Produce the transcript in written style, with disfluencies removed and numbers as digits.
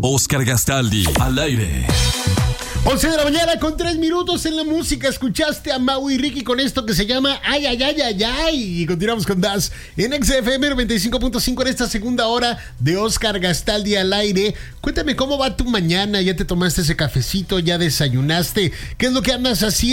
Oscar Gastaldi, al aire. 11 de la mañana con 3 minutos en la música. Escuchaste a Mau y Ricky con esto que se llama Ay, ay, ay, ay, ay. Y continuamos con Das en XFM 95.5 en esta segunda hora de Oscar Gastaldi al aire. Cuéntame cómo va tu mañana. ¿Ya te tomaste ese cafecito? ¿Ya desayunaste? ¿Qué es lo que andas haciendo?